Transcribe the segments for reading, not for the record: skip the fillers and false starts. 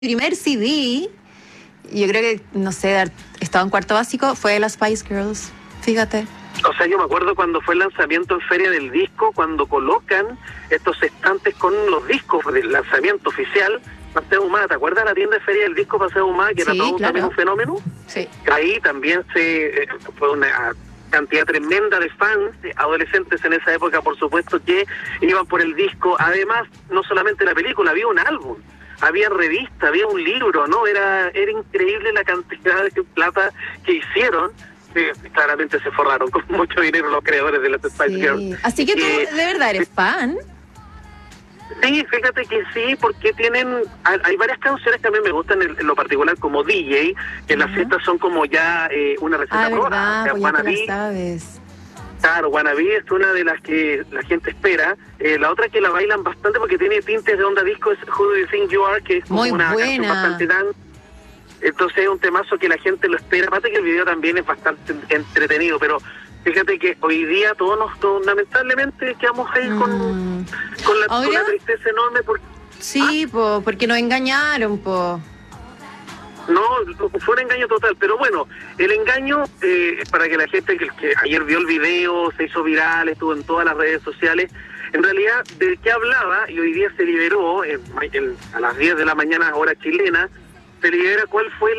primer CD, yo creo que, no sé, estaba en cuarto básico, fue de las Spice Girls, fíjate. O sea, yo me acuerdo cuando fue el lanzamiento en Feria del Disco, cuando colocan estos estantes con los discos del lanzamiento oficial. Paseo Humada, ¿te acuerdas la tienda de Feria del Disco Paseo Humada, que sí, era todo claro. también un fenómeno? Sí. Ahí también fue una cantidad tremenda de fans, adolescentes en esa época, por supuesto, que iban por el disco. Además, no solamente la película, había un álbum, había revista, había un libro, ¿no? Era increíble la cantidad de plata que hicieron. Claramente se forraron con mucho dinero los creadores de las Spice Girls. Así que tú de verdad eres fan. Sí, fíjate que sí, porque hay varias canciones que a mí me gustan en lo particular como DJ, que las fiestas son como ya una receta probada. Verdad, pues ya te la sabes. Claro, Wannabe es una de las que la gente espera. La otra que la bailan bastante porque tiene tintes de onda disco es Who Do You Think You Are, que es como muy una buena canción bastante dance. Entonces es un temazo que la gente lo espera. Aparte que el video también es bastante entretenido, pero fíjate que hoy día todos lamentablemente quedamos ahí con la tristeza enorme. Sí, porque nos engañaron, po. No, fue un engaño total, pero bueno, el engaño, para que la gente que ayer vio el video, se hizo viral, estuvo en todas las redes sociales, en realidad, ¿de qué hablaba? Y hoy día se liberó, a las 10 de la mañana, hora chilena, se libera cuál fue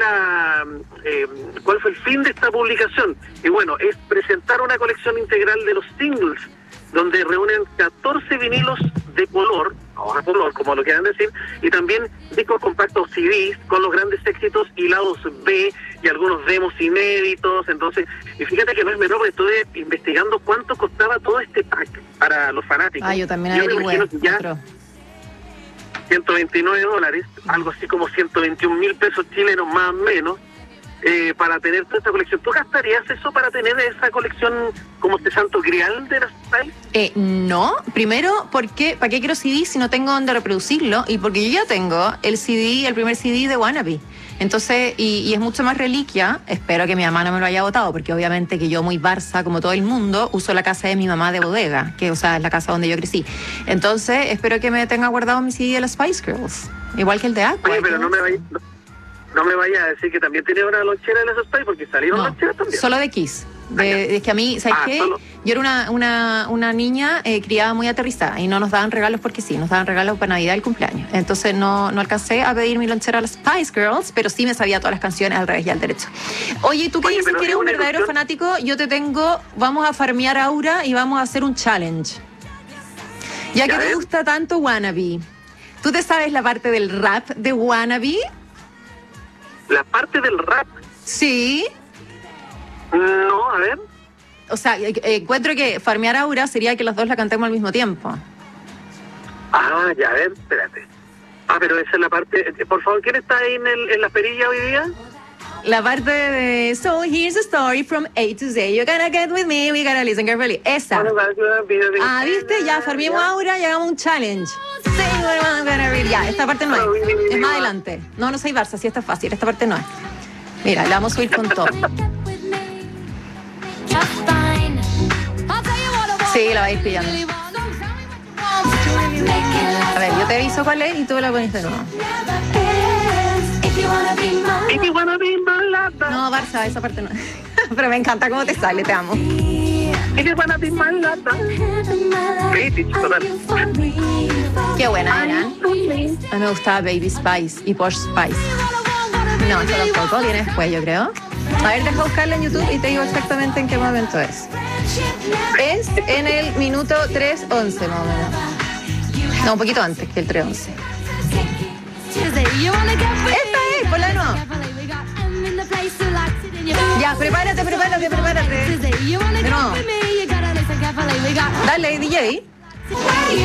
el fin de esta publicación. Y bueno, es presentar una colección integral de los singles, donde reúnen 14 vinilos de color, o a color, como lo quieran decir, y también discos compactos CDs con los grandes éxitos y lados B y algunos demos inéditos. Entonces, y fíjate que no es menor, porque estuve investigando cuánto costaba todo este pack para los fanáticos. Yo también averigüé. $129, algo así como 121,000 pesos chilenos más o menos, para tener toda esta colección. ¿Tú gastarías eso para tener esa colección como este santo grial de las Spice? No, primero, porque ¿para qué quiero CD si no tengo donde reproducirlo? Y porque yo ya tengo el primer CD de Wannabe. Entonces, y es mucho más reliquia. Espero que mi mamá no me lo haya botado, porque obviamente que yo muy Barça, como todo el mundo, uso la casa de mi mamá de bodega, que, o sea, es la casa donde yo crecí. Entonces, espero que me tenga guardado mi CD de las Spice Girls, igual que el de Aqua. Oye, pero no me vaya a decir que también tiene una lonchera de las Spice, porque salieron loncheras también. Solo de Kiss. Es que a mí, ¿sabes qué? Solo. Yo era una niña criada muy aterrizada y no nos daban regalos porque sí, nos daban regalos para Navidad y el cumpleaños. Entonces no alcancé a pedir mi lonchera a las Spice Girls, pero sí me sabía todas las canciones al revés y al derecho. Oye, ¿tú qué dices que eres un verdadero fanático? Yo te tengo, vamos a farmear Aura y vamos a hacer un challenge. Ya que te gusta tanto Wannabe, ¿tú te sabes la parte del rap de Wannabe? ¿La parte del rap? Sí. No, a ver. O sea, encuentro que farmear Aura sería que los dos la cantemos al mismo tiempo. Ya, a ver, espérate. Pero esa es la parte... Por favor, ¿quién está ahí en la perilla hoy día? La parte de So here's a story from A to Z. You're gonna get with me, we gotta listen carefully. Esa. ¿Viste? Ya farmeamos Aura y hagamos un challenge. Ya, esta parte no es. Es más adelante. No soy Barça, sí, esta es fácil. Esta parte no es. Mira, la vamos a subir con todo. Sí, la va a ir pillando. A ver, yo te aviso cuál es y tú la pones de nuevo. No, Barça, esa parte no. Pero me encanta cómo te sale, te amo. Qué buena eran. A mí me gustaba Baby Spice y Posh Spice. No, eso tampoco, viene después, yo creo. A ver, deja buscarla en YouTube y te digo exactamente en qué momento es. Es en el minuto 3:11 más o menos. No, un poquito antes que el 3:11. Esta es, por la no. Ya, prepárate. No. Dale, DJ.